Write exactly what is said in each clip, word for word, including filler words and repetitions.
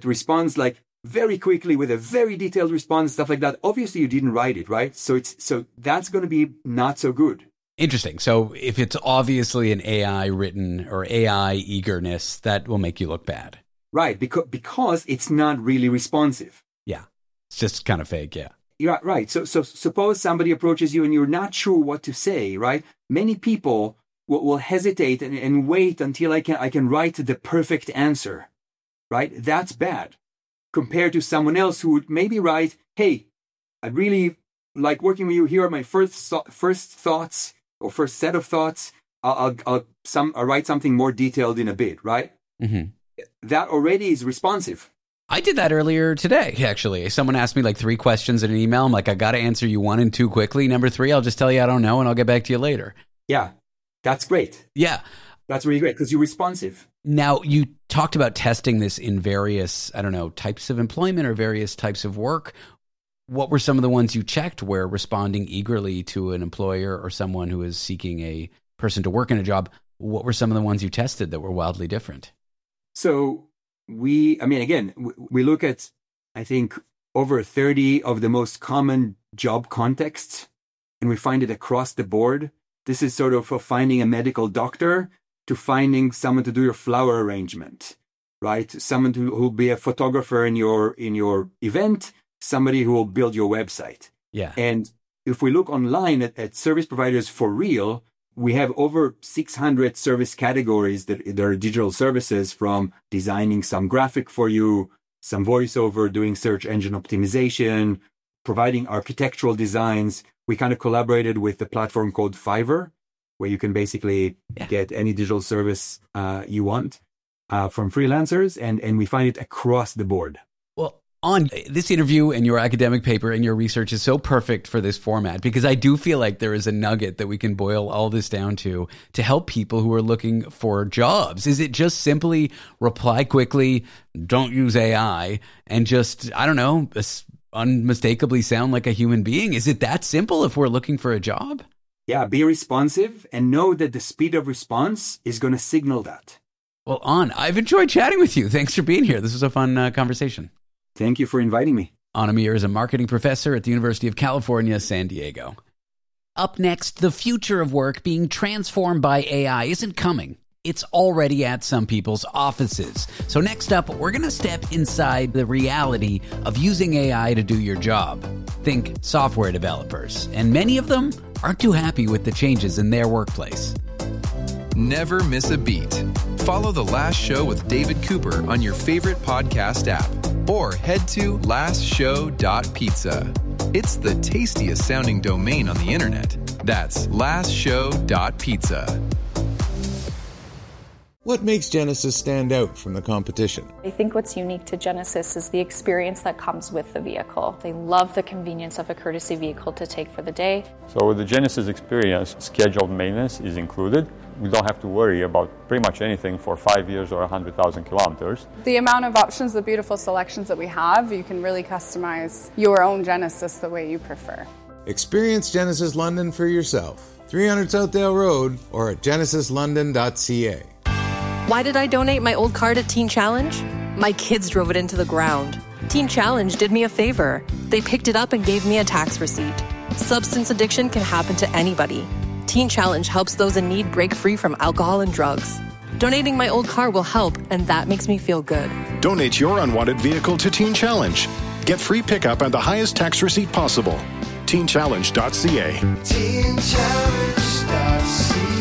that responds like very quickly with a very detailed response, stuff like that. Obviously, you didn't write it, right? So it's so that's going to be not so good. Interesting. So if it's obviously an A I written or A I eagerness, that will make you look bad. Right, because because it's not really responsive. Yeah, it's just kind of fake, yeah. Yeah, right. So so suppose somebody approaches you and you're not sure what to say, right? Many people will, will hesitate and, and wait until I can I can write the perfect answer, right? That's bad compared to someone else who would maybe write, hey, I really like working with you. Here are my first first thoughts or first set of thoughts. I'll, I'll, I'll, some, I'll write something more detailed in a bit, right? Mm-hmm. That already is responsive. I did that earlier today, actually. Someone asked me like three questions in an email. I'm like, I got to answer you one and two quickly. Number three, I'll just tell you I don't know, and I'll get back to you later. Yeah, that's great. Yeah. That's really great because you're responsive. Now, you talked about testing this in various, I don't know, types of employment or various types of work. What were some of the ones you checked where responding eagerly to an employer or someone who is seeking a person to work in a job? What were some of the ones you tested that were wildly different? So we, I mean, again, we look at, I think, over thirty of the most common job contexts, and we find it across the board. This is sort of for finding a medical doctor to finding someone to do your flower arrangement, right? Someone who will be a photographer in your in your event, somebody who will build your website. Yeah. And if we look online at, at service providers for real, we have over six hundred service categories that, that are digital services, from designing some graphic for you, some voiceover, doing search engine optimization, providing architectural designs. We kind of collaborated with a platform called Fiverr, where you can basically yeah. get any digital service uh, you want uh, from freelancers, and, and we find it across the board. Well, on this interview and your academic paper and your research is so perfect for this format, because I do feel like there is a nugget that we can boil all this down to to help people who are looking for jobs. Is it just simply reply quickly, don't use A I, and just, I don't know, unmistakably sound like a human being? Is it that simple if we're looking for a job? Yeah, be responsive and know that the speed of response is going to signal that. Well, On, I've enjoyed chatting with you. Thanks for being here. This was a fun uh, conversation. Thank you for inviting me. On Amir is a marketing professor at the University of California, San Diego. Up next, the future of work being transformed by A I isn't coming. It's already at some people's offices. So next up, we're going to step inside the reality of using A I to do your job. Think software developers. And many of them aren't too happy with the changes in their workplace. Never miss a beat. Follow The Last Show with David Cooper on your favorite podcast app, or head to last show dot pizza. It's the tastiest sounding domain on the internet. That's last show dot pizza. What makes Genesis stand out from the competition? I think what's unique to Genesis is the experience that comes with the vehicle. They love the convenience of a courtesy vehicle to take for the day. So with the Genesis experience, scheduled maintenance is included. We don't have to worry about pretty much anything for five years or one hundred thousand kilometers. The amount of options, the beautiful selections that we have, you can really customize your own Genesis the way you prefer. Experience Genesis London for yourself. three hundred Southdale Road or at genesis london dot c a. Why did I donate my old car to Teen Challenge? My kids drove it into the ground. Teen Challenge did me a favor. They picked it up and gave me a tax receipt. Substance addiction can happen to anybody. Teen Challenge helps those in need break free from alcohol and drugs. Donating my old car will help, and that makes me feel good. Donate your unwanted vehicle to Teen Challenge. Get free pickup and the highest tax receipt possible. teen challenge dot c a. teen challenge dot c a.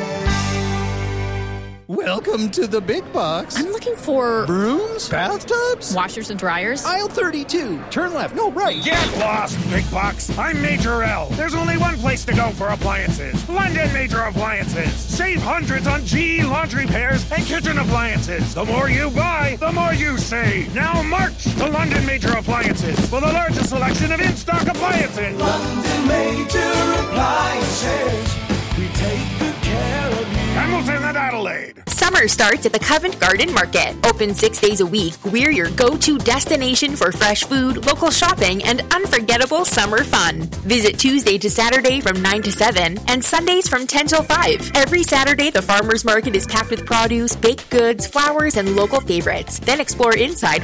Welcome to the big box. I'm looking for... brooms? Bathtubs? Washers and dryers? Aisle thirty-two. Turn left. No, right. Get lost, big box. I'm Major L. There's only one place to go for appliances. London Major Appliances. Save hundreds on G E laundry pairs and kitchen appliances. The more you buy, the more you save. Now march to London Major Appliances for the largest selection of in-stock appliances. London Major Appliances. We take good care of you. Hamilton and Adelaide. Summer starts at the Covent Garden Market. Open six days a week, we're your go-to destination for fresh food, local shopping, and unforgettable summer fun. Visit Tuesday to Saturday from nine to seven and Sundays from ten till five. Every Saturday, the farmers market is packed with produce, baked goods, flowers, and local favorites. Then explore inside for unique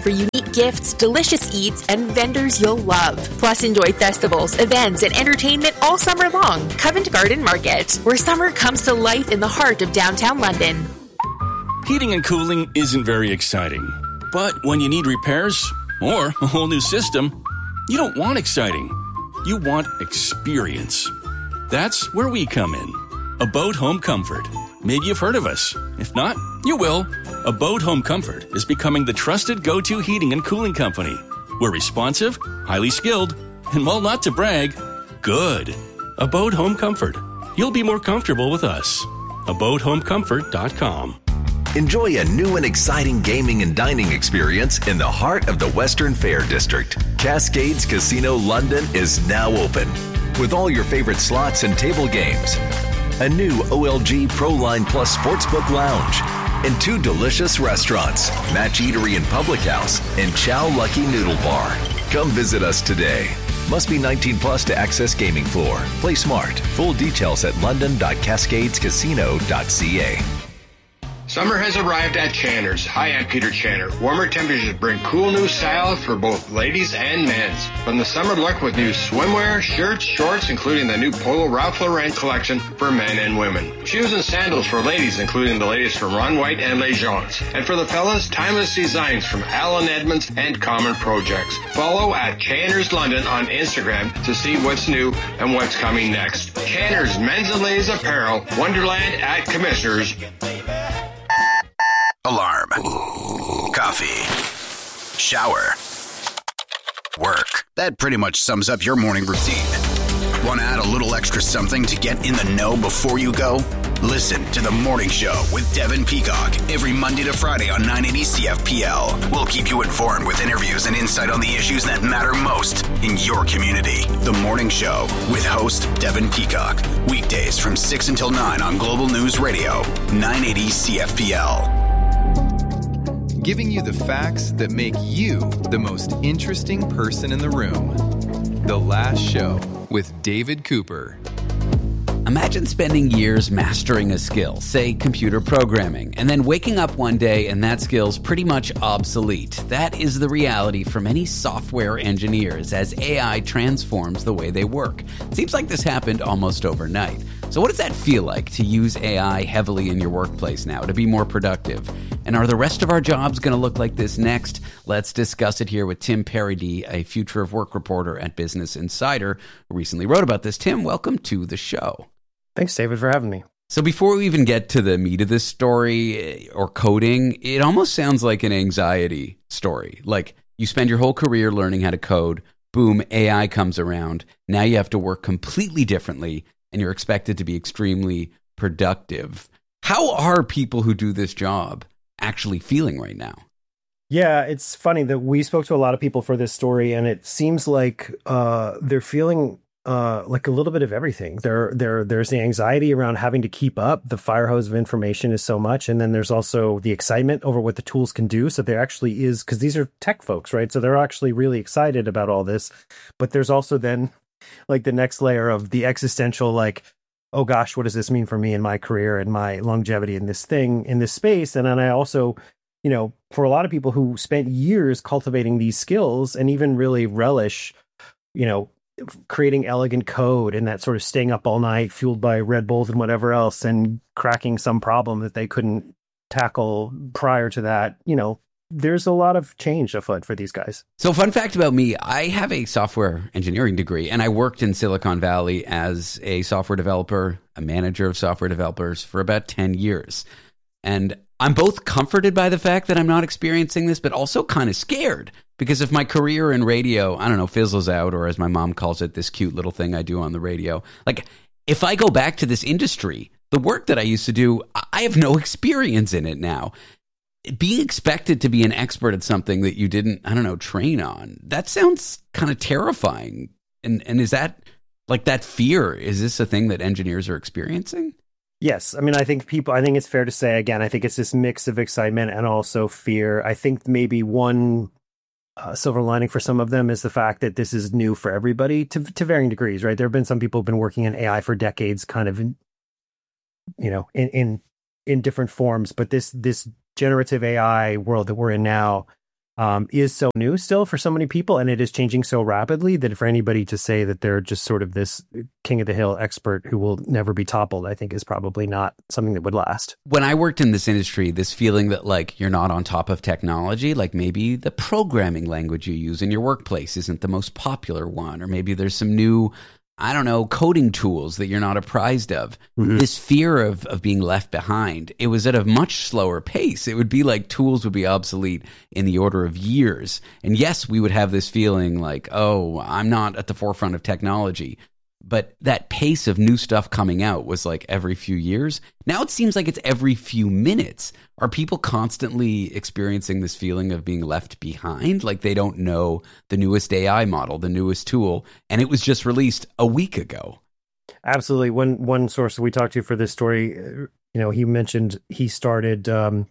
gifts, delicious eats, and vendors you'll love. Plus, enjoy festivals, events, and entertainment all summer long. Covent Garden Market, where summer comes to life in the heart of downtown London. Heating and cooling isn't very exciting. But when you need repairs or a whole new system, you don't want exciting. You want experience. That's where we come in. Abode Home Comfort. Maybe you've heard of us. If not, you will. Abode Home Comfort is becoming the trusted go-to heating and cooling company. We're responsive, highly skilled, and while not to brag, good. Abode Home Comfort. You'll be more comfortable with us. abode home comfort dot com. Enjoy a new and exciting gaming and dining experience in the heart of the Western Fair District. Cascades Casino London is now open with all your favorite slots and table games. A new O L G ProLine Plus Sportsbook Lounge and two delicious restaurants, Match Eatery and Public House and Chow Lucky Noodle Bar. Come visit us today. Must be nineteen plus to access gaming floor. Play smart. Full details at london dot cascades casino dot c a. Summer has arrived at Channer's. Hi, I'm Peter Channer. Warmer temperatures bring cool new style for both ladies and men's. From the summer look with new swimwear, shirts, shorts, including the new Polo Ralph Lauren collection for men and women. Shoes and sandals for ladies, including the latest from Ron White and Les Gens. And for the fellas, timeless designs from Alan Edmonds and Common Projects. Follow at Channer's London on Instagram to see what's new and what's coming next. Channer's Men's and Ladies Apparel, Wonderland at Commissioners. Alarm. Coffee. Shower. Work. That pretty much sums up your morning routine. Want to add a little extra something to get in the know before you go? Listen to The Morning Show with Devin Peacock every Monday to Friday on nine eighty C F P L. We'll keep you informed with interviews and insight on the issues that matter most in your community. The Morning Show with host Devin Peacock. Weekdays from six until nine on Global News Radio, nine eighty C F P L. Giving you the facts that make you the most interesting person in the room. The Last Show with David Cooper. Imagine spending years mastering a skill, say computer programming, and then waking up one day and that skill's pretty much obsolete. That is the reality for many software engineers as A I transforms the way they work. It seems like this happened almost overnight. So what does that feel like to use A I heavily in your workplace now to be more productive? And are the rest of our jobs going to look like this next? Let's discuss it here with Tim Parady, a future of work reporter at Business Insider, who recently wrote about this. Tim, welcome to the show. Thanks, David, for having me. So before we even get to the meat of this story or coding, it almost sounds like an anxiety story. Like you spend your whole career learning how to code, boom, A I comes around. Now you have to work completely differently and you're expected to be extremely productive. How are people who do this job actually feeling right now? Yeah, it's funny that we spoke to a lot of people for this story, and it seems like uh, they're feeling uh, like a little bit of everything. There, there, there's the anxiety around having to keep up. The fire hose of information is so much, and then there's also the excitement over what the tools can do. So there actually is, because these are tech folks, right? So they're actually really excited about all this. But there's also then like the next layer of the existential, like, oh gosh, what does this mean for me in my career and my longevity in this thing, in this space? And then I also, you know, for a lot of people who spent years cultivating these skills and even really relish, you know, creating elegant code and that sort of staying up all night, fueled by Red Bulls and whatever else, and cracking some problem that they couldn't tackle prior to that, you know, there's a lot of change afoot for these guys. So fun fact about me, I have a software engineering degree, and I worked in Silicon Valley as a software developer, a manager of software developers for about ten years. And I'm both comforted by the fact that I'm not experiencing this, but also kind of scared. Because if my career in radio, I don't know, fizzles out, or as my mom calls it, this cute little thing I do on the radio, like if I go back to this industry, the work that I used to do, I have no experience in it now. Being expected to be an expert at something that you didn't, I don't know, train on, that sounds kind of terrifying. And and is that, like that fear, is this a thing that engineers are experiencing? Yes. I mean, I think people, I think it's fair to say, again, I think it's this mix of excitement and also fear. I think maybe one uh, silver lining for some of them is the fact that this is new for everybody to to varying degrees, right? There have been some people who've been working in A I for decades, kind of, in, you know, in, in, in different forms, but this, this, generative A I world that we're in now um, is so new still for so many people, and it is changing so rapidly that for anybody to say that they're just sort of this king of the hill expert who will never be toppled, I think is probably not something that would last. When I worked in this industry, this feeling that like you're not on top of technology, like maybe the programming language you use in your workplace isn't the most popular one, or maybe there's some new, I don't know, coding tools that you're not apprised of. Mm-hmm. This fear of, of being left behind, it was at a much slower pace. It would be like tools would be obsolete in the order of years. And yes, we would have this feeling like, oh, I'm not at the forefront of technology. But that pace of new stuff coming out was like every few years. Now it seems like it's every few minutes. Are people constantly experiencing this feeling of being left behind? Like they don't know the newest A I model, the newest tool, and it was just released a week ago. Absolutely. One one source we talked to for this story, you know, he mentioned he started, um,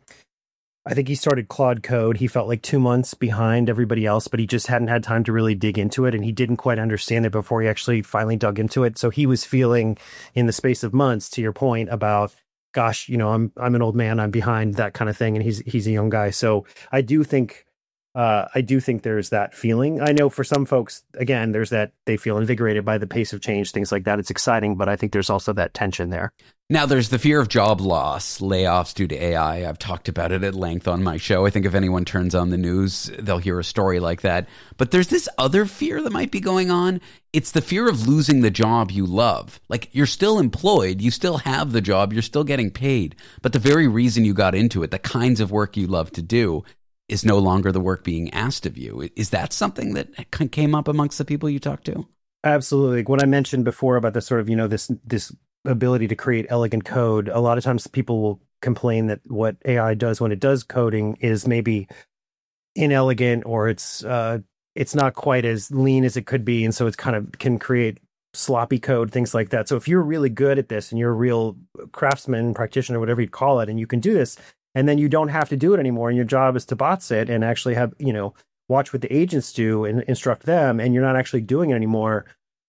I think he started Claude Code. He felt like two months behind everybody else, but he just hadn't had time to really dig into it, and he didn't quite understand it before he actually finally dug into it. So he was feeling in the space of months, to your point about, gosh, you know, I'm I'm an old man, I'm behind, that kind of thing, and he's he's a young guy. So I do think uh, I do think there's that feeling. I know for some folks, again, there's that they feel invigorated by the pace of change, things like that. It's exciting, but I think there's also that tension there. Now, there's the fear of job loss, layoffs due to A I. I've talked about it at length on my show. I think if anyone turns on the news, they'll hear a story like that. But there's this other fear that might be going on. It's the fear of losing the job you love. Like, you're still employed, you still have the job, you're still getting paid. But the very reason you got into it, the kinds of work you love to do, is no longer the work being asked of you. Is that something that came up amongst the people you talked to? Absolutely. What I mentioned before about the sort of, you know, this this ability to create elegant code, a lot of times people will complain that what A I does when it does coding is maybe inelegant, or it's uh, it's not quite as lean as it could be, and so it's kind of can create sloppy code, things like that. So if you're really good at this and you're a real craftsman, practitioner, whatever you'd call it, and you can do this, and then you don't have to do it anymore, and your job is to bots it and actually have, you know, watch what the agents do and instruct them, and you're not actually doing it anymore.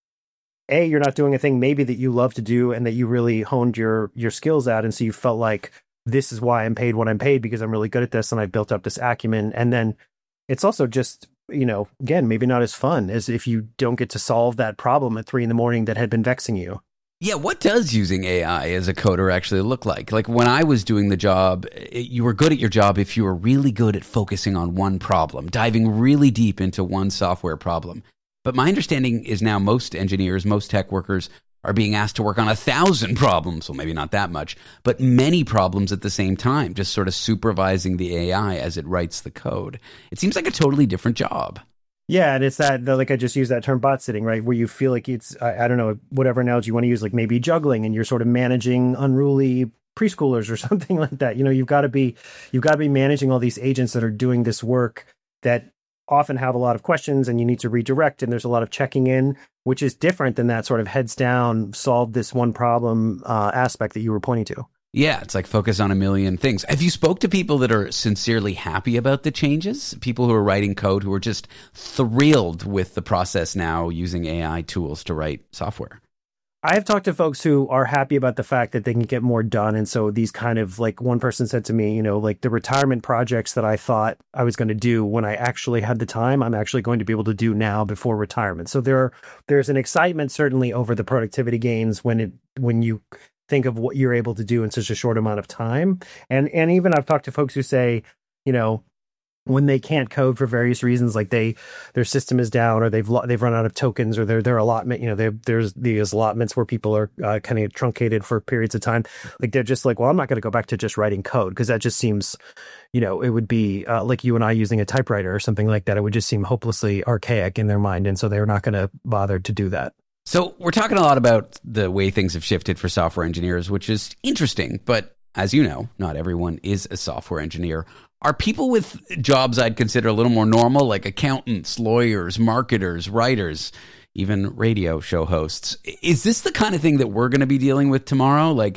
A, you're not doing a thing maybe that you love to do and that you really honed your your skills at, and so you felt like, this is why I'm paid what I'm paid, because I'm really good at this and I've built up this acumen. And then it's also just, you know, again, maybe not as fun as if you don't get to solve that problem at three in the morning that had been vexing you. Yeah, what does using A I as a coder actually look like? Like when I was doing the job, you were good at your job if you were really good at focusing on one problem, diving really deep into one software problem. But my understanding is now most engineers, most tech workers are being asked to work on a thousand problems. Well, maybe not that much, but many problems at the same time, just sort of supervising the A I as it writes the code. It seems like a totally different job. Yeah, and it's that, like I just used that term bot sitting, right? Where you feel like it's, I, I don't know, whatever analogy you want to use, like maybe juggling, and you're sort of managing unruly preschoolers or something like that. You know, you've got to be, you've got to be managing all these agents that are doing this work that often have a lot of questions, and you need to redirect, and there's a lot of checking in, which is different than that sort of heads down, solve this one problem uh, aspect that you were pointing to. Yeah, it's like focus on a million things. Have you spoke to people that are sincerely happy about the changes? People who are writing code who are just thrilled with the process now using A I tools to write software? I have talked to folks who are happy about the fact that they can get more done. And so these kind of, like, one person said to me, you know, like the retirement projects that I thought I was going to do when I actually had the time, I'm actually going to be able to do now before retirement. So there, there's an excitement certainly over the productivity gains when it, when you think of what you're able to do in such a short amount of time. And, and even I've talked to folks who say, you know, when they can't code for various reasons, like they, their system is down, or they've they've run out of tokens, or their their allotment, you know, there's these allotments where people are uh, kind of truncated for periods of time. Like they're just like, well, I'm not going to go back to just writing code, because that just seems, you know, it would be uh, like you and I using a typewriter or something like that. It would just seem hopelessly archaic in their mind, and so they're not going to bother to do that. So we're talking a lot about the way things have shifted for software engineers, which is interesting, but as you know, not everyone is a software engineer. Are people with jobs I'd consider a little more normal, like accountants, lawyers, marketers, writers, even radio show hosts, is this the kind of thing that we're going to be dealing with tomorrow? Like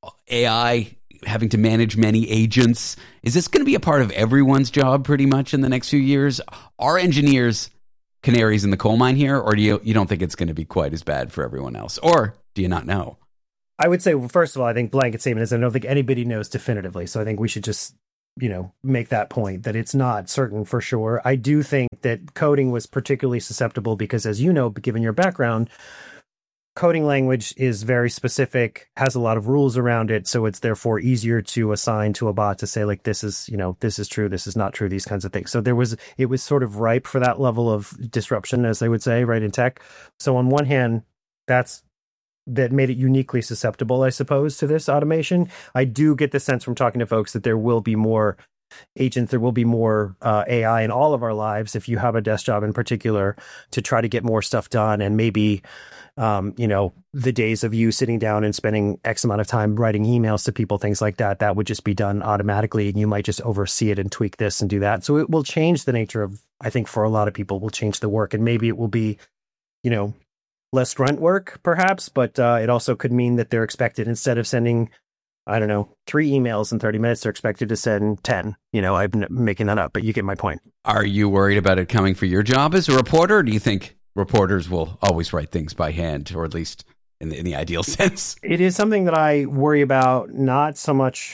A I having to manage many agents? Is this going to be a part of everyone's job pretty much in the next few years? Are engineers canaries in the coal mine here, or do you, you don't think it's going to be quite as bad for everyone else? Or do you not know? I would say, well, first of all, I think blanket statement is I don't think anybody knows definitively. So I think we should just you know, make that point that it's not certain for sure. I do think that coding was particularly susceptible because, as you know, given your background, coding language is very specific, has a lot of rules around it. So it's therefore easier to assign to a bot to say, like, this is, you know, this is true, this is not true, these kinds of things. So there was, it was sort of ripe for that level of disruption, as they would say, right, in tech. So on one hand, that's, that made it uniquely susceptible, I suppose, to this automation. I do get the sense from talking to folks that there will be more agents, there will be more uh, A I in all of our lives, if you have a desk job in particular, to try to get more stuff done. And maybe, um, you know, the days of you sitting down and spending X amount of time writing emails to people, things like that, that would just be done automatically. And you might just oversee it and tweak this and do that. So it will change the nature of, I think for a lot of people, will change the work. And maybe it will be, you know, less grunt work, perhaps, but uh, it also could mean that they're expected, instead of sending, I don't know, three emails in thirty minutes, they're expected to send ten. You know, I'm making that up, but you get my point. Are you worried about it coming for your job as a reporter, or do you think reporters will always write things by hand, or at least in the, in the ideal sense? It is something that I worry about, not so much.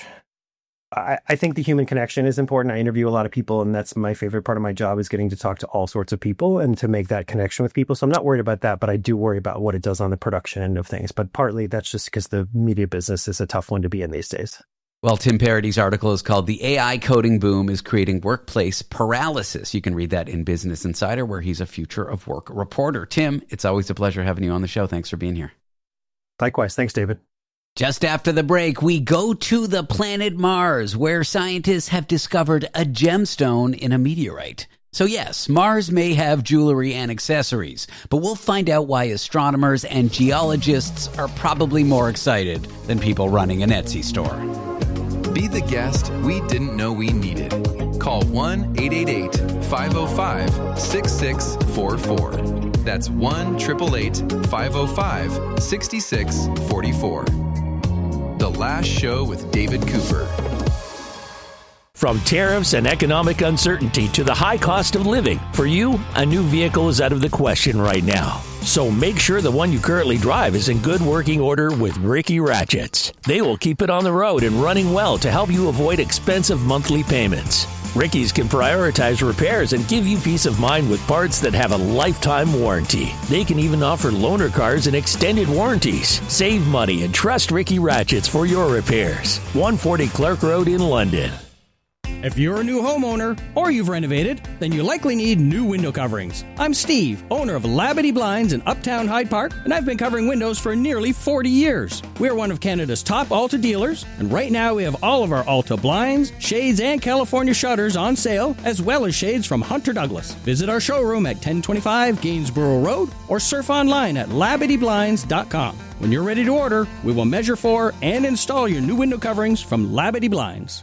I, I think the human connection is important. I interview a lot of people, and that's my favorite part of my job, is getting to talk to all sorts of people and to make that connection with people. So I'm not worried about that, but I do worry about what it does on the production end of things. But partly that's just because the media business is a tough one to be in these days. Well, Tim Parady's article is called "The A I Coding Boom is Creating Workplace Paralysis." You can read that in Business Insider, where he's a future of work reporter. Tim, it's always a pleasure having you on the show. Thanks for being here. Likewise. Thanks, David. Just after the break, we go to the planet Mars, where scientists have discovered a gemstone in a meteorite. So yes, Mars may have jewelry and accessories, but we'll find out why astronomers and geologists are probably more excited than people running an Etsy store. Be the guest we didn't know we needed. Call one eight eight eight, five oh five, six six four four. That's one eight eight eight, five oh five, six six four four. The Last Show with David Cooper. From tariffs and economic uncertainty to the high cost of living, for you, a new vehicle is out of the question right now. So make sure the one you currently drive is in good working order with Ricky Ratchets. They will keep it on the road and running well to help you avoid expensive monthly payments. Ricky's can prioritize repairs and give you peace of mind with parts that have a lifetime warranty. They can even offer loaner cars and extended warranties. Save money and trust Ricky Ratchets for your repairs. one forty Clark Road in London. If you're a new homeowner or you've renovated, then you likely need new window coverings. I'm Steve, owner of Labadee Blinds in Uptown Hyde Park, and I've been covering windows for nearly forty years. We're one of Canada's top Alta dealers, and right now we have all of our Alta blinds, shades, and California shutters on sale, as well as shades from Hunter Douglas. Visit our showroom at ten twenty-five Gainsborough Road or surf online at labadee blinds dot com. When you're ready to order, we will measure for and install your new window coverings from Labadee Blinds.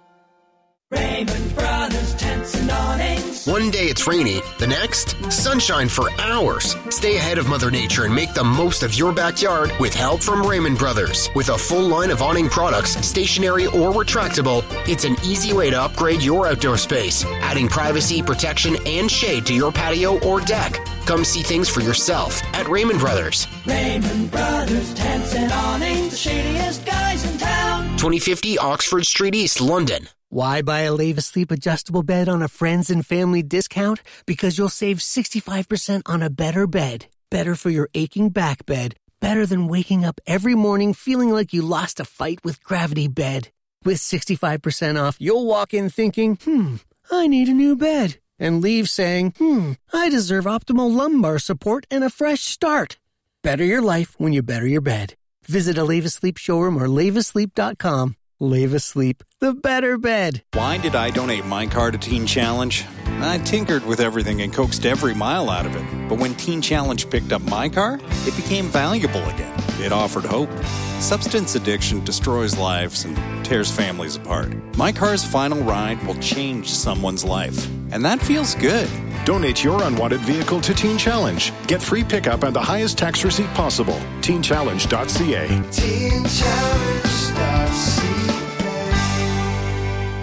Raymond Brothers Tents and Awnings. One day it's rainy, the next, sunshine for hours. Stay ahead of Mother Nature and make the most of your backyard with help from Raymond Brothers. With a full line of awning products, stationary or retractable, it's an easy way to upgrade your outdoor space, adding privacy, protection, and shade to your patio or deck. Come see things for yourself at Raymond Brothers. Raymond Brothers Tents and Awnings, the shadiest guys in town. twenty fifty Oxford Street East, London. Why buy a Lave Asleep adjustable bed on a friends and family discount? Because you'll save sixty-five percent on a better bed. Better for your aching back bed. Better than waking up every morning feeling like you lost a fight with Gravity Bed. With sixty-five percent off, you'll walk in thinking, hmm, I need a new bed. And leave saying, hmm, I deserve optimal lumbar support and a fresh start. Better your life when you better your bed. Visit a Lave Asleep showroom or lave asleep dot com. Lave Asleep, the better bed. Why did I donate my car to Teen Challenge? I tinkered with everything and coaxed every mile out of it. But when Teen Challenge picked up my car, it became valuable again. It offered hope. Substance addiction destroys lives and tears families apart. My car's final ride will change someone's life. And that feels good. Donate your unwanted vehicle to Teen Challenge. Get free pickup and the highest tax receipt possible. teen challenge dot c a. teen challenge dot c a.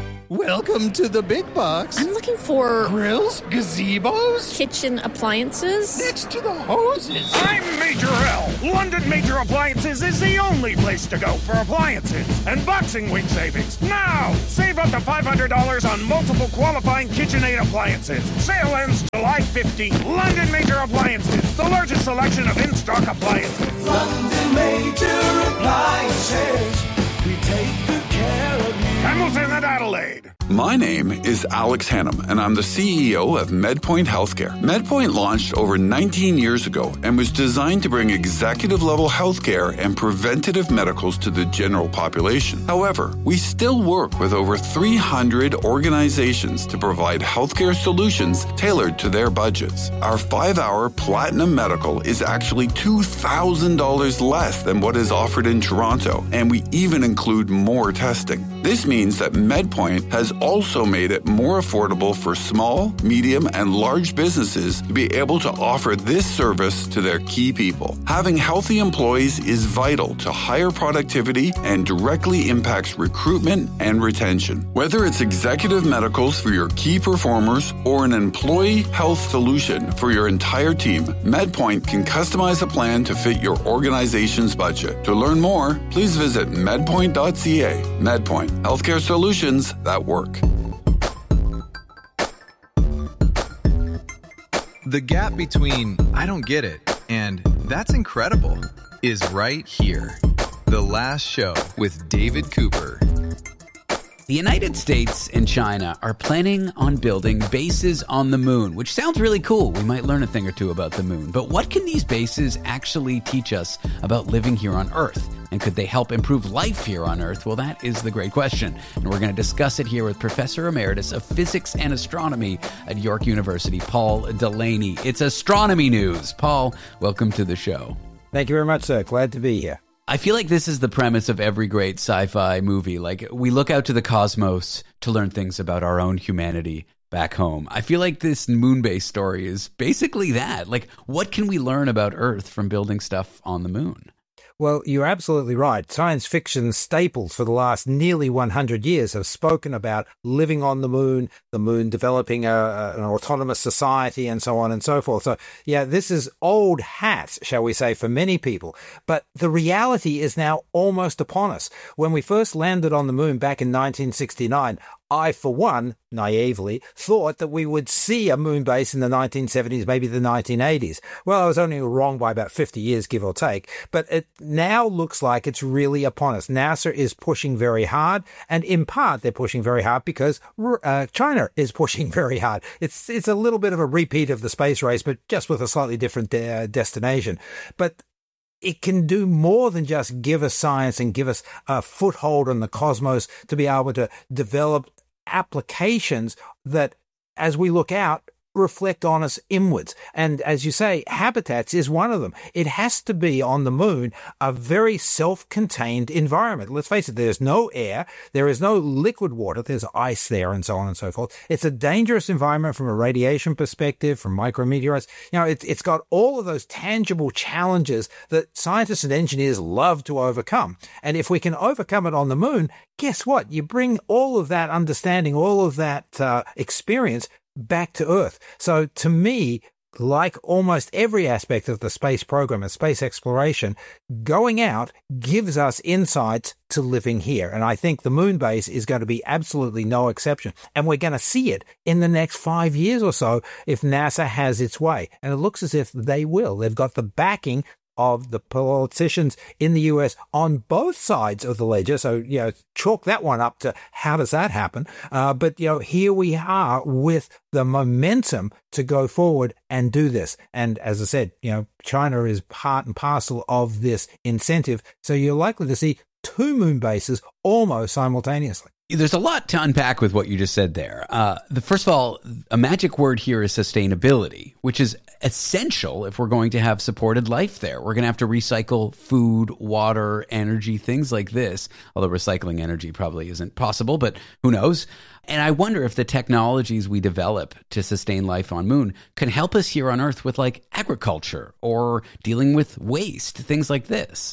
Welcome to the big box. I'm looking for... Grills? Gazebos? Kitchen appliances? Next to the hoses. I'm Major L. London Major Appliances is the only place to go for appliances and boxing week savings. Now, save up to five hundred dollars on multiple qualifying KitchenAid appliances. Sale ends July fifteenth. London Major Appliances, the largest selection of in-stock appliances. London Major Appliances. We take good care of you. Hamilton and Adelaide. My name is Alex Hannum, and I'm the C E O of MedPoint Healthcare. MedPoint launched over nineteen years ago and was designed to bring executive-level healthcare and preventative medicals to the general population. However, we still work with over three hundred organizations to provide healthcare solutions tailored to their budgets. Our five-hour Platinum Medical is actually two thousand dollars less than what is offered in Toronto, and we even include more testing. This means that MedPoint has also made it more affordable for small, medium, and large businesses to be able to offer this service to their key people. Having healthy employees is vital to higher productivity and directly impacts recruitment and retention. Whether it's executive medicals for your key performers or an employee health solution for your entire team, MedPoint can customize a plan to fit your organization's budget. To learn more, please visit medpoint dot c a. MedPoint, healthcare solutions that work. The gap between I don't get it and that's incredible is right here. The Last Show with David Cooper. The United States and China are planning on building bases on the moon, which sounds really cool. We might learn a thing or two about the moon. But what can these bases actually teach us about living here on Earth? And could they help improve life here on Earth? Well, that is the great question. And we're going to discuss it here with Professor Emeritus of Physics and Astronomy at York University, Paul Delaney. It's astronomy news. Paul, welcome to the show. Thank you very much, sir. Glad to be here. I feel like this is the premise of every great sci-fi movie. Like, we look out to the cosmos to learn things about our own humanity back home. I feel like this moon base story is basically that. Like, what can we learn about Earth from building stuff on the moon? Well, you're absolutely right. Science fiction staples for the last nearly one hundred years have spoken about living on the moon, the moon developing a, a, an autonomous society, and so on and so forth. So, yeah, this is old hat, shall we say, for many people. But the reality is now almost upon us. When we first landed on the moon back in nineteen sixty-nine, I, for one, naively, thought that we would see a moon base in the nineteen seventies, maybe the nineteen eighties. Well, I was only wrong by about fifty years, give or take. But it now looks like it's really upon us. NASA is pushing very hard, and in part, they're pushing very hard because uh, China is pushing very hard. It's it's a little bit of a repeat of the space race, but just with a slightly different de- destination. But it can do more than just give us science and give us a foothold on the cosmos to be able to develop applications that, as we look out, reflect on us inwards. And as you say, habitats is one of them. It has to be on the moon a very self-contained environment. Let's face it, there's no air, there is no liquid water, there's ice there, and so on and so forth. It's a dangerous environment from a radiation perspective, from micrometeorites. You know, it, it's got all of those tangible challenges that scientists and engineers love to overcome. And if we can overcome it on the moon, guess what? You bring all of that understanding, all of that uh, experience back to Earth. So to me, like almost every aspect of the space program and space exploration, going out gives us insights to living here. And I think the moon base is going to be absolutely no exception. And we're going to see it in the next five years or so if NASA has its way. And it looks as if they will. They've got the backing of the politicians in the U S on both sides of the ledger. So, you know, chalk that one up to how does that happen? Uh, but, you know, here we are with the momentum to go forward and do this. And as I said, you know, China is part and parcel of this incentive. So you're likely to see two moon bases almost simultaneously. There's a lot to unpack with what you just said there. Uh, the first of all, a magic word here is sustainability, which is essential if we're going to have supported life there. We're going to have to recycle food, water, energy, things like this, although recycling energy probably isn't possible, but who knows? And I wonder if the technologies we develop to sustain life on Moon can help us here on Earth with like agriculture or dealing with waste, things like this.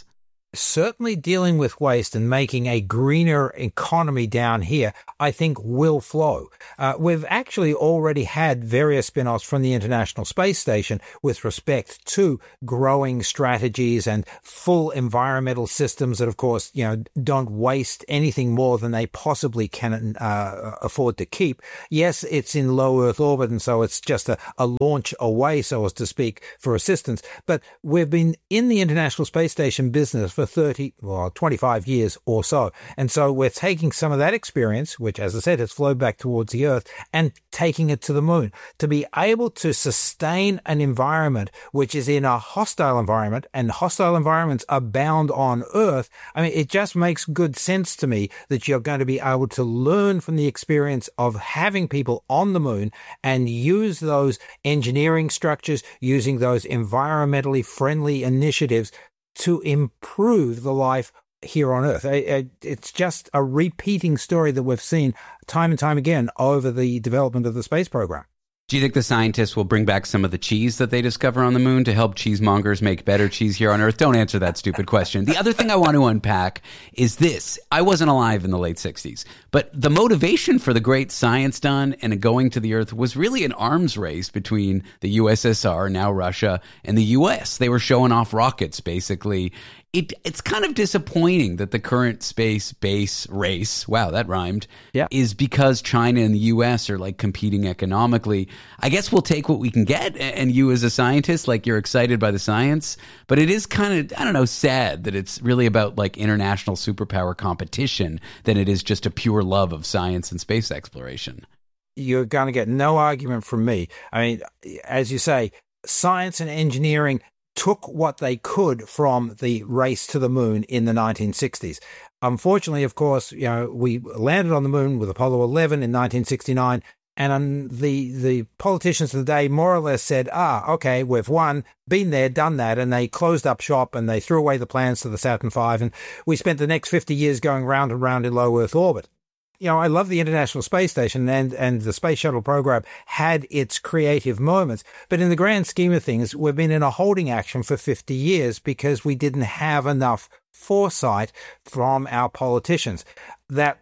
certainly dealing with waste and making a greener economy down here, I think will flow. Uh, we've actually already had various spin-offs from the International Space Station with respect to growing strategies and full environmental systems that, of course, you know, don't waste anything more than they possibly can uh, afford to keep. Yes, it's in low Earth orbit, and so it's just a, a launch away, so as to speak, for assistance. But we've been in the International Space Station business for thirty, well, twenty-five years or so. And so we're taking some of that experience, which, as I said, has flowed back towards the Earth, and taking it to the moon. To be able to sustain an environment which is in a hostile environment, and hostile environments abound on Earth, I mean, it just makes good sense to me that you're going to be able to learn from the experience of having people on the moon and use those engineering structures, using those environmentally friendly initiatives to improve the life here on Earth. It's just a repeating story that we've seen time and time again over the development of the space program. Do you think the scientists will bring back some of the cheese that they discover on the moon to help cheesemongers make better cheese here on Earth? Don't answer that stupid question. The other thing I want to unpack is this. I wasn't alive in the late sixties, but the motivation for the great science done and going to the Earth was really an arms race between the U S S R, now Russia, and the U S. They were showing off rockets, basically. It, it's kind of disappointing that the current space base race, wow, that rhymed, yeah. is because China and the U S are like competing economically. I guess we'll take what we can get. And you as a scientist, like you're excited by the science, but it is kind of, I don't know, sad that it's really about like international superpower competition than it is just a pure love of science and space exploration. You're going to get no argument from me. I mean, as you say, science and engineering took what they could from the race to the moon in the nineteen sixties. Unfortunately, of course, you know, we landed on the moon with Apollo eleven in nineteen sixty-nine, and um, the the politicians of the day more or less said, ah, okay, we've won, been there, done that, and they closed up shop and they threw away the plans to the Saturn five, and we spent the next fifty years going round and round in low Earth orbit. You know, I love the International Space Station, and, and the Space Shuttle program had its creative moments. But in the grand scheme of things, we've been in a holding action for fifty years because we didn't have enough foresight from our politicians. That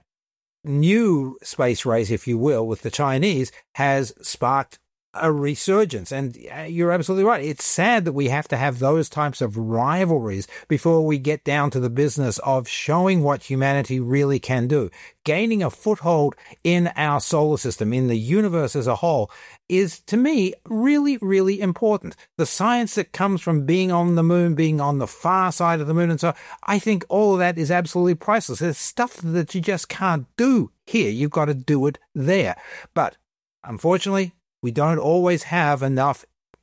new space race, if you will, with the Chinese has sparked a resurgence. And you're absolutely right. It's sad that we have to have those types of rivalries before we get down to the business of showing what humanity really can do. Gaining a foothold in our solar system, in the universe as a whole, is, to me, really, really important. The science that comes from being on the moon, being on the far side of the moon, and so I think all of that is absolutely priceless. There's stuff that you just can't do here. You've got to do it there. But unfortunately, we don't always have enough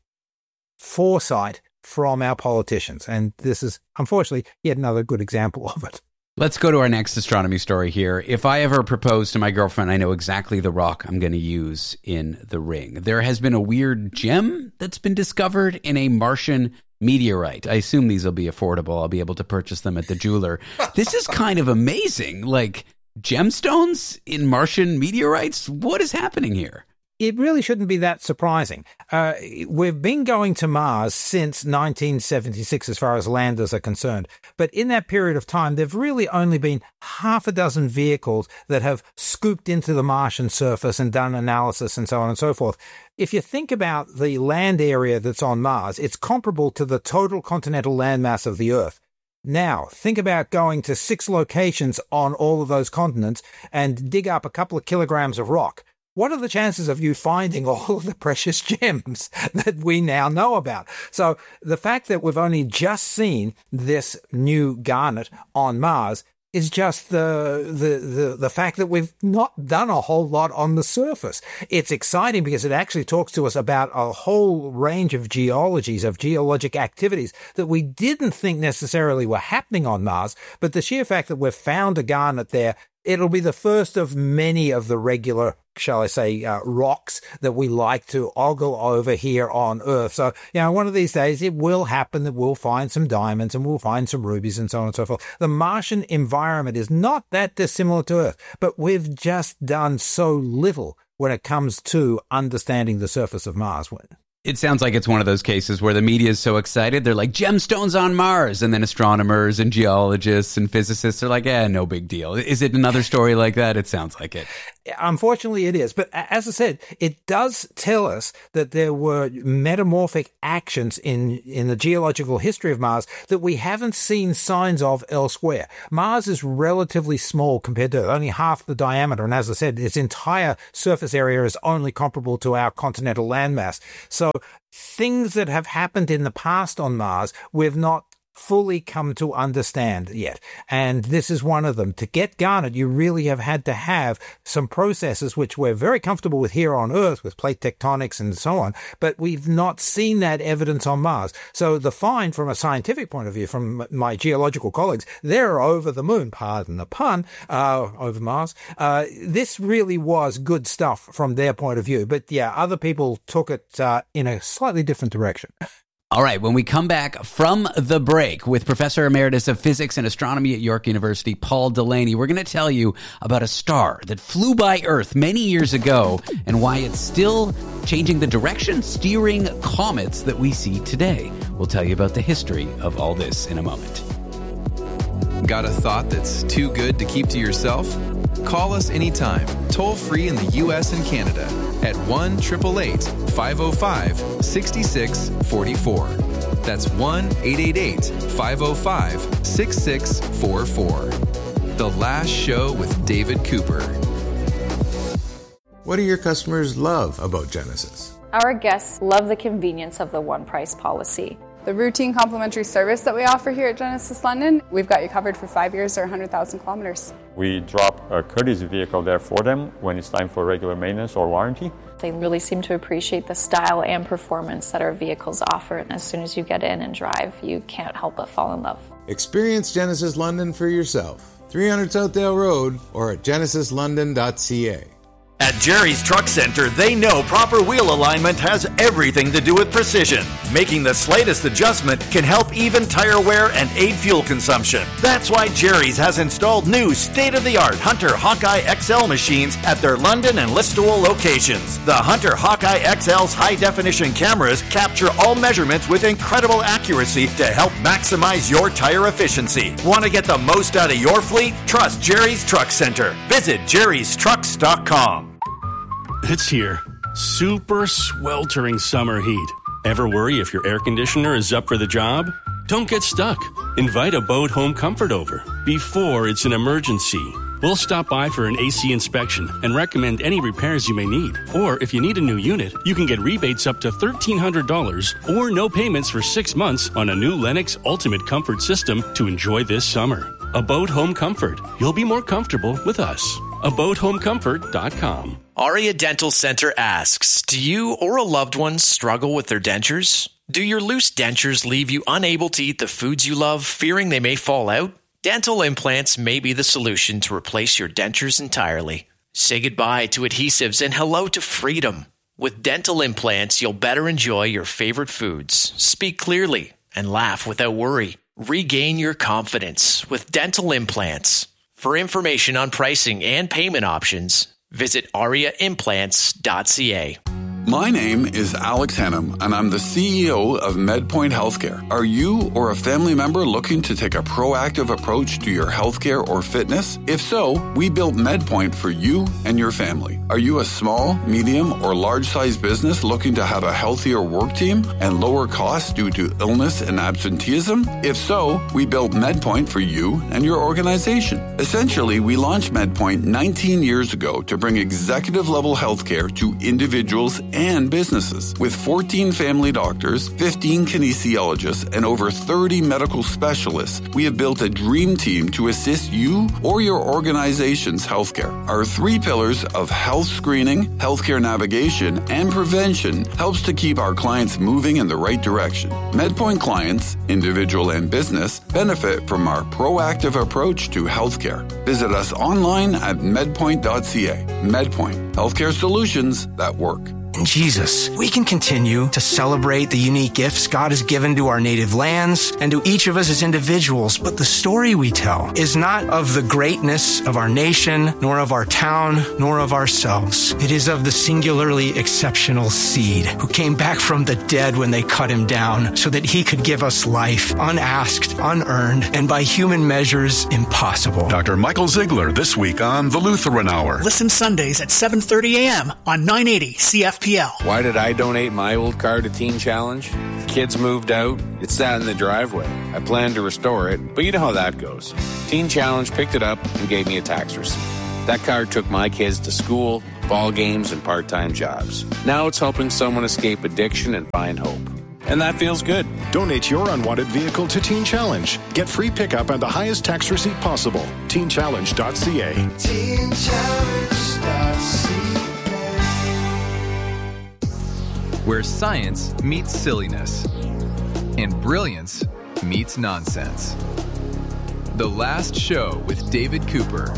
foresight from our politicians. And this is, unfortunately, yet another good example of it. Let's go to our next astronomy story here. If I ever propose to my girlfriend, I know exactly the rock I'm going to use in the ring. There has been a weird gem that's been discovered in a Martian meteorite. I assume these will be affordable. I'll be able to purchase them at the jeweler. This is kind of amazing. Like gemstones in Martian meteorites? What is happening here? It really shouldn't be that surprising. Uh, we've been going to Mars since nineteen seventy-six as far as landers are concerned. But in that period of time, there have really only been half a dozen vehicles that have scooped into the Martian surface and done analysis and so on and so forth. If you think about the land area that's on Mars, it's comparable to the total continental landmass of the Earth. Now, think about going to six locations on all of those continents and dig up a couple of kilograms of rock. What are the chances of you finding all of the precious gems that we now know about? So the fact that we've only just seen this new garnet on Mars is just the, the, the, the fact that we've not done a whole lot on the surface. It's exciting because it actually talks to us about a whole range of geologies, of geologic activities that we didn't think necessarily were happening on Mars. But the sheer fact that we've found a garnet there, it'll be the first of many of the regular, shall I say, uh, rocks that we like to ogle over here on Earth. So, you know, one of these days it will happen that we'll find some diamonds and we'll find some rubies and so on and so forth. The Martian environment is not that dissimilar to Earth, but we've just done so little when it comes to understanding the surface of Mars. It sounds like it's one of those cases where the media is so excited, they're like, gemstones on Mars. And then astronomers and geologists and physicists are like, eh, no big deal. Is it another story like that? It sounds like it. Unfortunately, it is. But as I said, it does tell us that there were metamorphic actions in, in the geological history of Mars that we haven't seen signs of elsewhere. Mars is relatively small compared to only half the diameter. And as I said, its entire surface area is only comparable to our continental landmass. So things that have happened in the past on Mars, we've not fully come to understand yet. And this is one of them. To get garnet, you really have had to have some processes which we're very comfortable with here on Earth, with plate tectonics and so on, but we've not seen that evidence on Mars. So the find from a scientific point of view, from my geological colleagues, they're over the moon, pardon the pun, uh, over Mars. Uh, this really was good stuff from their point of view. But yeah, other people took it uh, in a slightly different direction. All right, when we come back from the break with Professor Emeritus of Physics and Astronomy at York University, Paul Delaney, we're going to tell you about a star that flew by Earth many years ago and why it's still changing the direction, steering comets that we see today. We'll tell you about the history of all this in a moment. Got a thought that's too good to keep to yourself? Call us anytime, toll free in the U S and Canada at one eight eight eight, five oh five, six six four four. That's one eight eight eight, five oh five, six six four four. The Last Show with David Cooper. What do your customers love about Genesis? Our guests love the convenience of the one price policy. The routine complimentary service that we offer here at Genesis London, we've got you covered for five years or one hundred thousand kilometers. We drop a courtesy vehicle there for them when it's time for regular maintenance or warranty. They really seem to appreciate the style and performance that our vehicles offer, and as soon as you get in and drive, you can't help but fall in love. Experience Genesis London for yourself. three hundred Southdale Road or at genesis london dot c a. At Jerry's Truck Center, they know proper wheel alignment has everything to do with precision. Making the slightest adjustment can help even tire wear and aid fuel consumption. That's why Jerry's has installed new state-of-the-art Hunter Hawkeye X L machines at their London and Listowel locations. The Hunter Hawkeye X L's high-definition cameras capture all measurements with incredible accuracy to help maximize your tire efficiency. Want to get the most out of your fleet? Trust Jerry's Truck Center. Visit jerrys trucks dot com. It's here. Super sweltering summer heat. Ever worry if your air conditioner is up for the job? Don't get stuck. Invite Abode Home Comfort over before it's an emergency. We'll stop by for an A C inspection and recommend any repairs you may need. Or if you need a new unit, you can get rebates up to thirteen hundred dollars or no payments for six months on a new Lennox Ultimate Comfort system to enjoy this summer. Abode Home Comfort. You'll be more comfortable with us. abode home comfort dot com. Aria Dental Center asks, do you or a loved one struggle with their dentures? Do your loose dentures leave you unable to eat the foods you love, fearing they may fall out? Dental implants may be the solution to replace your dentures entirely. Say goodbye to adhesives and hello to freedom. With dental implants, you'll better enjoy your favorite foods, speak clearly, and laugh without worry. Regain your confidence with dental implants. For information on pricing and payment options, visit aria implants dot c a. My name is Alex Hannum, and I'm the C E O of MedPoint Healthcare. Are you or a family member looking to take a proactive approach to your healthcare or fitness? If so, we built MedPoint for you and your family. Are you a small, medium, or large-sized business looking to have a healthier work team and lower costs due to illness and absenteeism? If so, we built MedPoint for you and your organization. Essentially, we launched MedPoint nineteen years ago to bring executive-level healthcare to individuals and businesses. With fourteen family doctors, fifteen kinesiologists, and over thirty medical specialists, we have built a dream team to assist you or your organization's healthcare. Our three pillars of health screening, healthcare navigation, and prevention helps to keep our clients moving in the right direction. MedPoint clients, individual and business, benefit from our proactive approach to healthcare. Visit us online at medpoint dot c a. MedPoint, healthcare solutions that work. Jesus, we can continue to celebrate the unique gifts God has given to our native lands and to each of us as individuals, but the story we tell is not of the greatness of our nation, nor of our town, nor of ourselves. It is of the singularly exceptional seed who came back from the dead when they cut him down so that he could give us life, unasked, unearned, and by human measures, impossible. Doctor Michael Ziegler this week on The Lutheran Hour. Listen Sundays at seven thirty a.m. on nine eighty C F P L. Why did I donate my old car to Teen Challenge? The kids moved out. It sat in the driveway. I planned to restore it, but you know how that goes. Teen Challenge picked it up and gave me a tax receipt. That car took my kids to school, ball games, and part-time jobs. Now it's helping someone escape addiction and find hope. And that feels good. Donate your unwanted vehicle to Teen Challenge. Get free pickup and the highest tax receipt possible. teen challenge dot c a. teen challenge dot c a. Where science meets silliness and brilliance meets nonsense. The Last Show with David Cooper.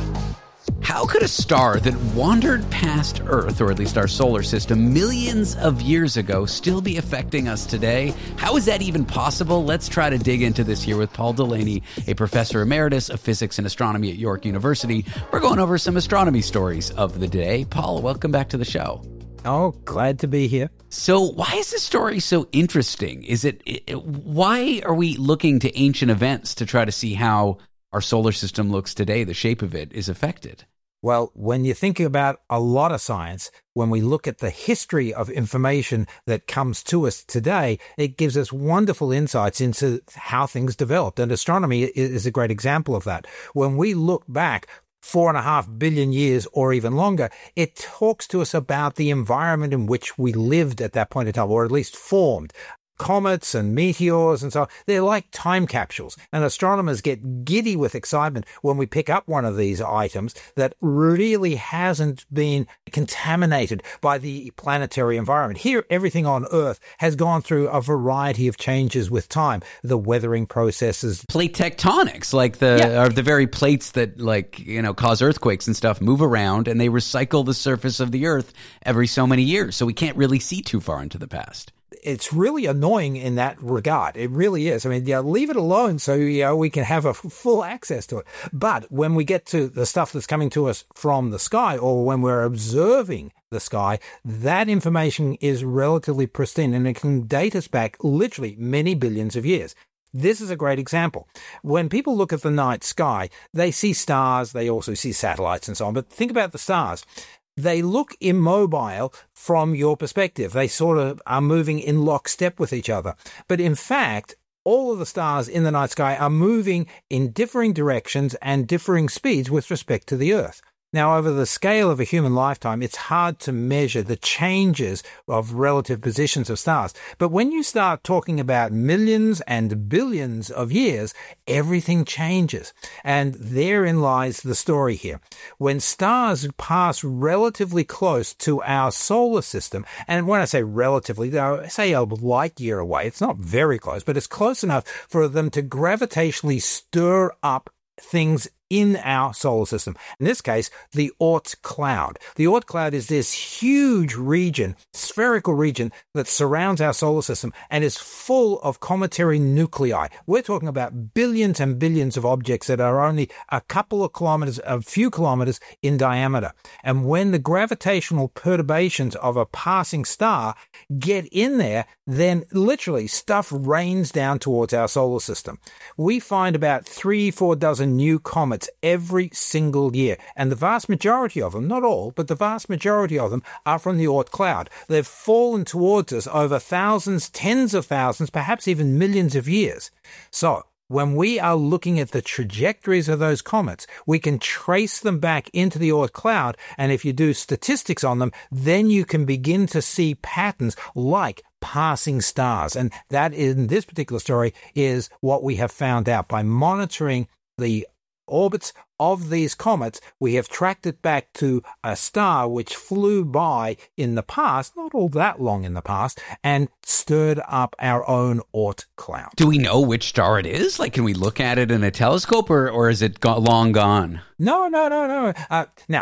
How could a star that wandered past Earth, or at least our solar system, millions of years ago still be affecting us today? How is that even possible? Let's try to dig into this here with Paul Delaney, a professor emeritus of physics and astronomy at York University. We're going over some astronomy stories of the day. Paul, welcome back to the show. Oh, glad to be here. So why is this story so interesting? Is it, it why are we looking to ancient events to try to see how our solar system looks today, the shape of it is affected? Well, when you think about a lot of science, when we look at the history of information that comes to us today, it gives us wonderful insights into how things developed. And astronomy is a great example of that. When we look back four and a half billion years or even longer, it talks to us about the environment in which we lived at that point in time, or at least formed. Comets and meteors and so on, they're like time capsules. And astronomers get giddy with excitement when we pick up one of these items that really hasn't been contaminated by the planetary environment. Here, everything on Earth has gone through a variety of changes with time. The weathering processes. Plate tectonics, like the, yeah. are the very plates that, like, you know, cause earthquakes and stuff, move around, and they recycle the surface of the Earth every so many years. So we can't really see too far into the past. It's really annoying in that regard. It really is. I mean, yeah, leave it alone so you know, we can have a f- full access to it. But when we get to the stuff that's coming to us from the sky, or when we're observing the sky, that information is relatively pristine, and it can date us back literally many billions of years. This is a great example. When people look at the night sky, they see stars, they also see satellites and so on. But think about the stars. They look immobile from your perspective. They sort of are moving in lockstep with each other. But in fact, all of the stars in the night sky are moving in differing directions and differing speeds with respect to the Earth. Now, over the scale of a human lifetime, it's hard to measure the changes of relative positions of stars. But when you start talking about millions and billions of years, everything changes. And therein lies the story here. When stars pass relatively close to our solar system, and when I say relatively, I say a light year away, it's not very close, but it's close enough for them to gravitationally stir up things in our solar system. In this case, the Oort cloud. The Oort cloud is this huge region, spherical region that surrounds our solar system and is full of cometary nuclei. We're talking about billions and billions of objects that are only a couple of kilometers, a few kilometers in diameter. And when the gravitational perturbations of a passing star get in there, then literally stuff rains down towards our solar system. We find about three, four dozen new comets every single year. And the vast majority of them, not all, but the vast majority of them are from the Oort cloud. They've fallen towards us over thousands, tens of thousands, perhaps even millions of years. So when we are looking at the trajectories of those comets, we can trace them back into the Oort cloud. And if you do statistics on them, then you can begin to see patterns like passing stars. And that, in this particular story, is what we have found out by monitoring the orbits of these comets. We have tracked it back to a star which flew by in the past, not all that long in the past, and stirred up our own Oort cloud. Do we know which star it is? Like, can we look at it in a telescope, or, or is it go- long gone? No, no, no, no. Uh, now,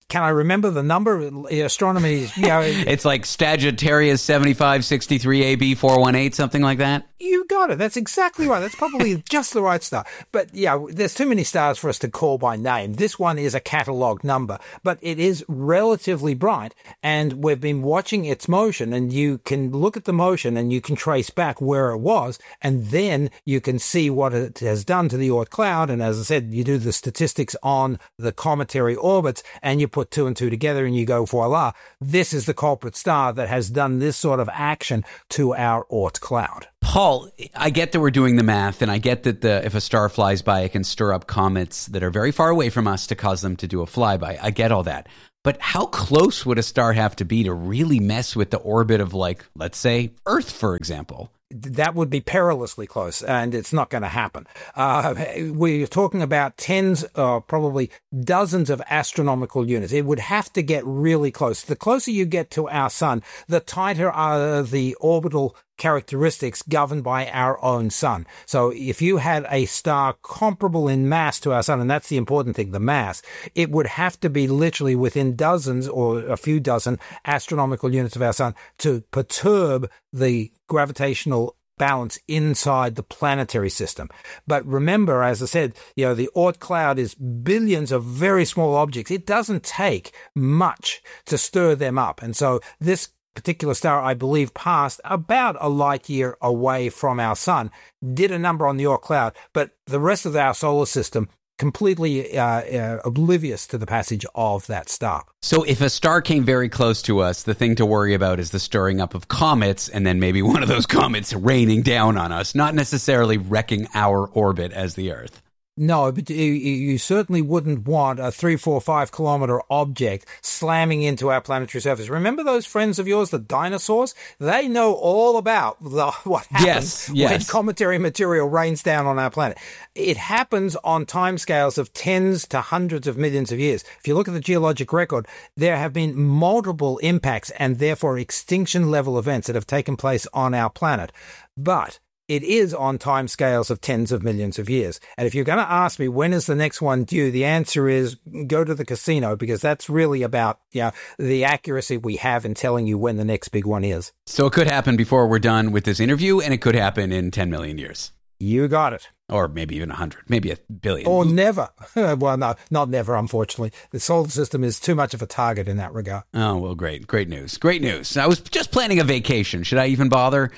can I remember the number? Astronomy, you know, it's like Sagittarius seventy-five sixty-three A B four one eight, something like that. You got it. That's exactly right. That's probably just the right star. But yeah, there's too many stars for us to call by name. This one is a catalogue number, but it is relatively bright, and we've been watching its motion, and you can look at the motion and you can trace back where it was, and then you can see what it has done to the Oort cloud. And as I said, you do the statistics on the cometary orbits, and you put two and two together and you go, voila, this is the culprit star that has done this sort of action to our Oort cloud. Paul, I get that we're doing the math, and I get that the, if a star flies by, it can stir up comets that are very far away from us to cause them to do a flyby. I get all that. But how close would a star have to be to really mess with the orbit of, like, let's say, Earth, for example? That would be perilously close, and it's not going to happen. Uh, we're talking about tens, uh, probably dozens of astronomical units. It would have to get really close. The closer you get to our sun, the tighter are the orbital characteristics governed by our own sun. So if you had a star comparable in mass to our sun, and that's the important thing, the mass, it would have to be literally within dozens or a few dozen astronomical units of our sun to perturb the gravitational balance inside the planetary system. But remember, as I said, you know, the Oort cloud is billions of very small objects. It doesn't take much to stir them up. And so this particular star, I believe, passed about a light year away from our sun, did a number on the Oort cloud, but the rest of our solar system completely uh, uh, oblivious to the passage of that star. So if a star came very close to us, the thing to worry about is the stirring up of comets, and then maybe one of those comets raining down on us, not necessarily wrecking our orbit as the Earth. No, but you, you certainly wouldn't want a three, four, five kilometer object slamming into our planetary surface. Remember those friends of yours, the dinosaurs? They know all about the, what happens yes, yes. when cometary material rains down on our planet. It happens on timescales of tens to hundreds of millions of years. If you look at the geologic record, there have been multiple impacts and therefore extinction level events that have taken place on our planet. But it is on timescales of tens of millions of years. And if you're going to ask me, when is the next one due? The answer is go to the casino, because that's really about, you know, the accuracy we have in telling you when the next big one is. So it could happen before we're done with this interview, and it could happen in ten million years. You got it. Or maybe even one hundred, maybe a billion. Or never. Well, no, not never, unfortunately. The solar system is too much of a target in that regard. Oh, well, great. Great news. Great news. I was just planning a vacation. Should I even bother?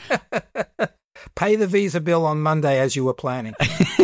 Pay the Visa bill on Monday as you were planning.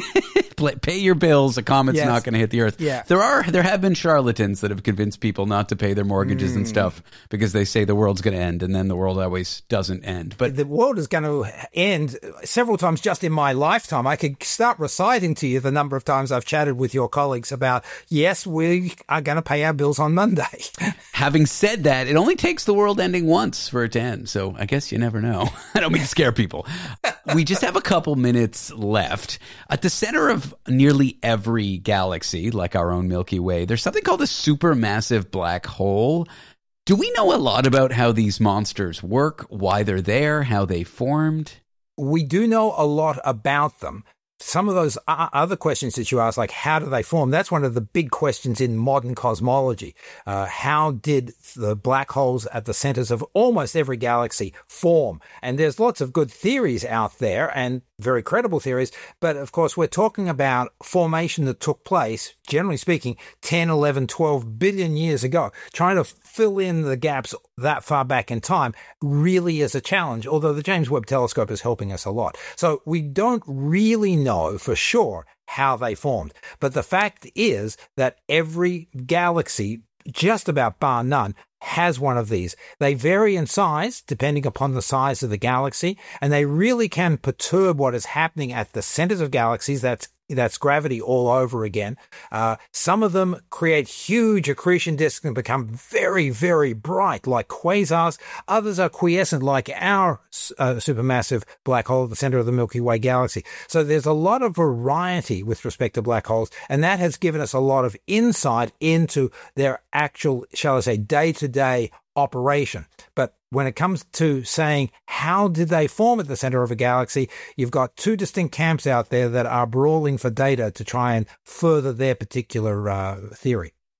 Pay your bills. A comet's yes. not going to hit the Earth. Yeah. There are there have been charlatans that have convinced people not to pay their mortgages mm. and stuff because they say the world's going to end, and then the world always doesn't end. But the world is going to end several times just in my lifetime. I could start reciting to you the number of times I've chatted with your colleagues about, yes, we are going to pay our bills on Monday. Having said that, it only takes the world ending once for it to end, so I guess you never know. I don't mean to scare people. We just have a couple minutes left. At the center of nearly every galaxy, like our own Milky Way, there's something called a supermassive black hole. Do we know a lot about how these monsters work, why they're there, how they formed? We do know a lot about them. Some of those other questions that you ask, like how do they form, that's one of the big questions in modern cosmology. Uh, how did the black holes at the centers of almost every galaxy form? And there's lots of good theories out there and very credible theories. But of course, we're talking about formation that took place, generally speaking, ten, eleven, twelve billion years ago. Trying to fill in the gaps that far back in time really is a challenge, although the James Webb Telescope is helping us a lot. So we don't really know for sure how they formed. But the fact is that every galaxy, just about bar none, has one of these. They vary in size depending upon the size of the galaxy, and they really can perturb what is happening at the centers of galaxies. That's That's gravity all over again. Uh, some of them create huge accretion disks and become very, very bright, like quasars. Others are quiescent, like our uh, supermassive black hole at the center of the Milky Way galaxy. So there's a lot of variety with respect to black holes, and that has given us a lot of insight into their actual, shall I say, day-to-day operation. But when it comes to saying how did they form at the center of a galaxy, you've got two distinct camps out there that are brawling for data to try and further their particular uh, theory.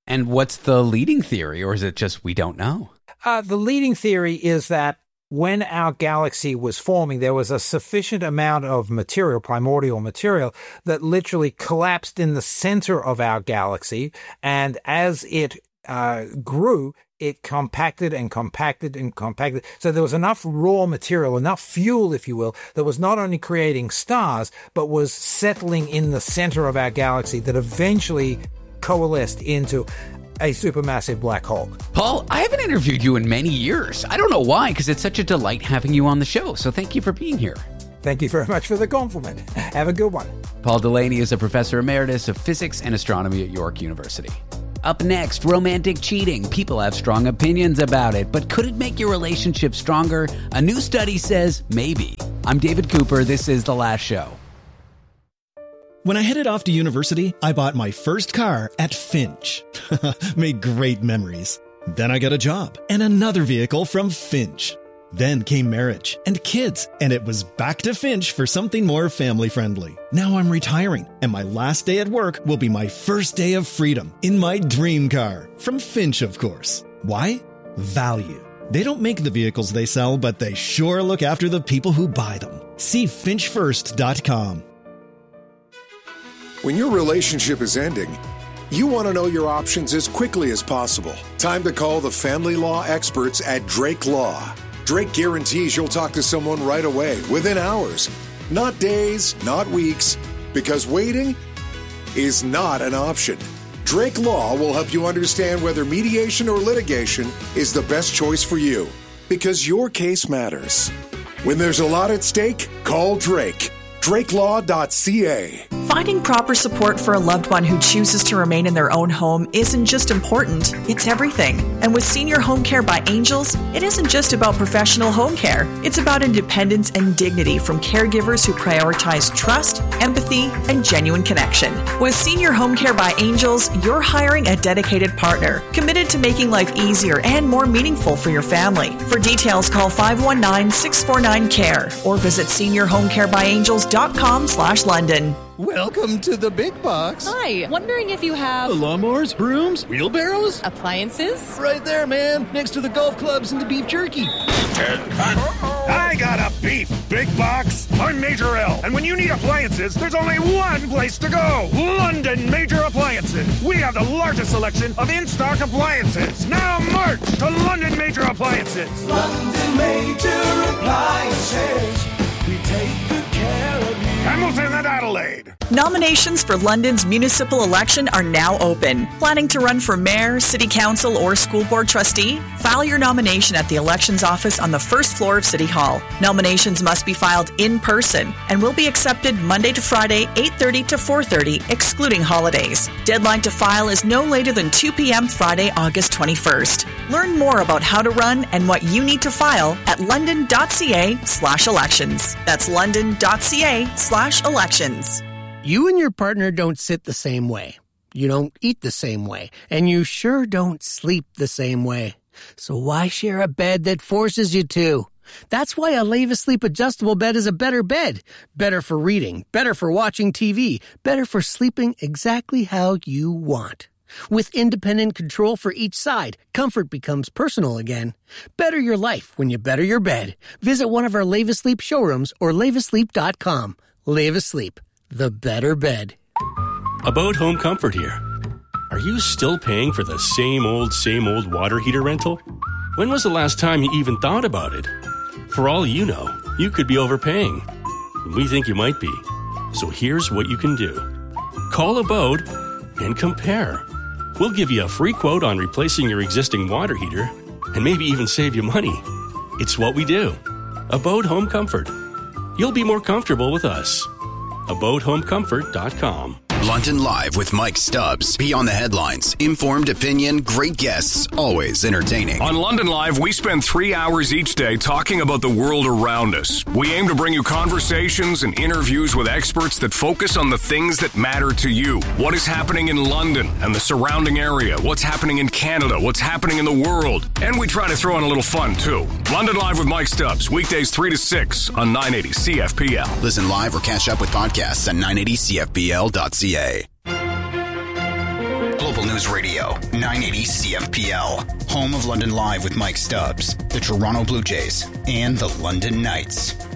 And what's the leading theory, or is it just we don't know? Uh, the leading theory is that when our galaxy was forming, there was a sufficient amount of material, primordial material, that literally collapsed in the center of our galaxy. And as it uh, grew, it compacted and compacted and compacted. So there was enough raw material, enough fuel, if you will, that was not only creating stars, but was settling in the center of our galaxy that eventually coalesced into a supermassive black hole. Paul, I haven't interviewed you in many years. I don't know why, because it's such a delight having you on the show. So thank you for being here. Thank you very much for the compliment. Have a good one. Paul Delaney is a professor emeritus of physics and astronomy at York University. Up next, romantic cheating. People have strong opinions about it, but could it make your relationship stronger? A new study says maybe. I'm David Cooper. This is The Last Show. When I headed off to university, I bought my first car at Finch. Made great memories. Then I got a job and another vehicle from Finch. Then came marriage and kids, and it was back to Finch for something more family-friendly. Now I'm retiring, and my last day at work will be my first day of freedom in my dream car. From Finch, of course. Why? Value. They don't make the vehicles they sell, but they sure look after the people who buy them. See finch first dot com. When your relationship is ending, you want to know your options as quickly as possible. Time to call the family law experts at Drake Law. Drake guarantees you'll talk to someone right away, within hours. Not days, not weeks, because waiting is not an option. Drake Law will help you understand whether mediation or litigation is the best choice for you, because your case matters. When there's a lot at stake, call Drake. drake law dot c a. Finding proper support for a loved one who chooses to remain in their own home isn't just important, it's everything. And with Senior Home Care by Angels, it isn't just about professional home care. It's about independence and dignity from caregivers who prioritize trust, empathy, and genuine connection. With Senior Home Care by Angels, you're hiring a dedicated partner, committed to making life easier and more meaningful for your family. For details, call five one nine, six four nine, C A R E or visit senior home care by angels dot com slash London. Welcome to the big box. Hi, wondering if you have... lawnmowers, brooms, wheelbarrows? Appliances? Right there, man, next to the golf clubs and the beef jerky. I got a beef big box. I'm Major L, and when you need appliances, there's only one place to go. London Major Appliances. We have the largest selection of in-stock appliances. Now march to London Major Appliances. London Major Appliances. We take good care of you. Hamilton and Adelaide. Nominations for London's municipal election are now open. Planning to run for mayor, city council, or school board trustee? File your nomination at the elections office on the first floor of City Hall. Nominations must be filed in person and will be accepted Monday to Friday, eight thirty to four thirty, excluding holidays. Deadline to file is no later than two p.m. Friday, August twenty-first. Learn more about how to run and what you need to file at london.ca slash elections. That's london.ca slash elections. You and your partner don't sit the same way. You don't eat the same way. And you sure don't sleep the same way. So why share a bed that forces you to? That's why a Leva Sleep adjustable bed is a better bed. Better for reading, better for watching T V, better for sleeping exactly how you want. With independent control for each side, comfort becomes personal again. Better your life when you better your bed. Visit one of our Leva Sleep showrooms or leva sleep dot com. Leva Sleep, the better bed. About home comfort here. Are you still paying for the same old, same old water heater rental? When was the last time you even thought about it? For all you know, you could be overpaying. We think you might be. So here's what you can do. Call Abode and compare. We'll give you a free quote on replacing your existing water heater and maybe even save you money. It's what we do. Abode Home Comfort. You'll be more comfortable with us. abode home comfort dot com. London Live with Mike Stubbs. Beyond the headlines. Informed opinion, great guests, always entertaining. On London Live, we spend three hours each day talking about the world around us. We aim to bring you conversations and interviews with experts that focus on the things that matter to you. What is happening in London and the surrounding area? What's happening in Canada? What's happening in the world? And we try to throw in a little fun, too. London Live with Mike Stubbs. Weekdays three to six on nine eighty C F P L. Listen live or catch up with podcasts at nine eighty C F P L dot C A. Global News Radio, nine eighty C F P L. Home of London Live with Mike Stubbs, the Toronto Blue Jays, and the London Knights.